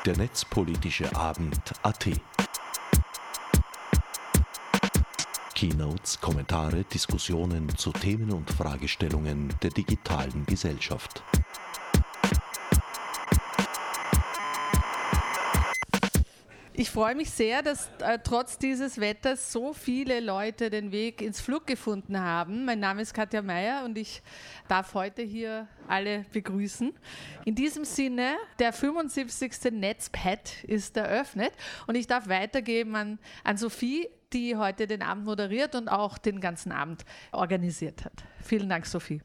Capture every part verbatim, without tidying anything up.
Der Netzpolitische Abend Punkt at. Keynotes, Kommentare, Diskussionen zu Themen und Fragestellungen der digitalen Gesellschaft. Ich freue mich sehr, dass äh, trotz dieses Wetters so viele Leute den Weg ins Flug gefunden haben. Mein Name ist Katja Meyer und ich darf heute hier alle begrüßen. In diesem Sinne, der fünfundsiebzigste Netzpad ist eröffnet und ich darf weitergeben an, an Sophie, die heute den Abend moderiert und auch den ganzen Abend organisiert hat. Vielen Dank, Sophie.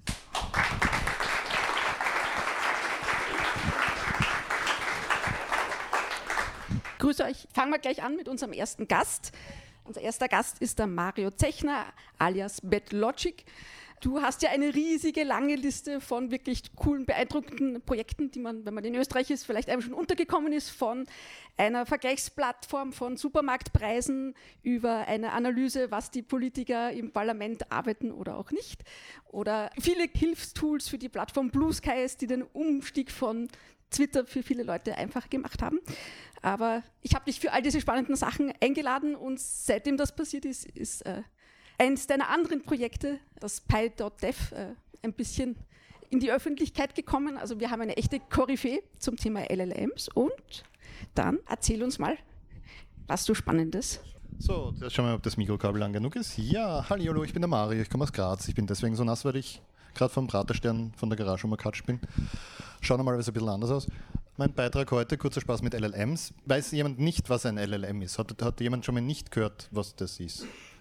Grüße euch. Fangen wir gleich an mit unserem ersten Gast. Unser erster Gast ist der Mario Zechner, alias BadLogic. Du hast ja eine riesige, lange Liste von wirklich coolen, beeindruckenden Projekten, die man, wenn man in Österreich ist, vielleicht einem schon untergekommen ist, von einer Vergleichsplattform von Supermarktpreisen über eine Analyse, was die Politiker im Parlament arbeiten oder auch nicht. Oder viele Hilfstools für die Plattform Blue Skies, die den Umstieg von Twitter für viele Leute einfach gemacht haben. Aber ich habe dich für all diese spannenden Sachen eingeladen und seitdem das passiert ist, ist äh, eines deiner anderen Projekte, das Pi Punkt dev, äh, ein bisschen in die Öffentlichkeit gekommen. Also wir haben eine echte Koryphäe zum Thema L L Ms und dann erzähl uns mal, was du Spannendes. So, jetzt schauen wir mal, ob das Mikrokabel lang genug ist. Ja, hallo, ich bin der Mario, ich komme aus Graz. Ich bin deswegen so nass, weil ich gerade vom Praterstern von der Garage umgekatscht bin. Schauen wir mal, was ein bisschen anders aus. Mein Beitrag heute, kurzer Spaß mit L L Ms. Weiß jemand nicht, was ein L L M ist? Hat, hat jemand schon mal nicht gehört, was das ist?